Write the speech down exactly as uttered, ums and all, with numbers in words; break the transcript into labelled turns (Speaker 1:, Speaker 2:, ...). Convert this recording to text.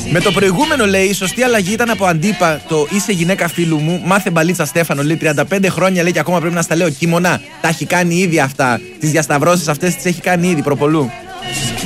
Speaker 1: Με το προηγούμενο, λέει, η σωστή αλλαγή ήταν από Αντίπα το είσαι γυναίκα φίλου μου, μάθε μπαλίτσα Στέφανο. Λέει τριάντα πέντε χρόνια, λέει, και ακόμα πρέπει να στα λέω. Κίμωνα, τα έχει κάνει ήδη αυτά. Τις διασταυρώσεις αυτές τις έχει κάνει ήδη προπολού.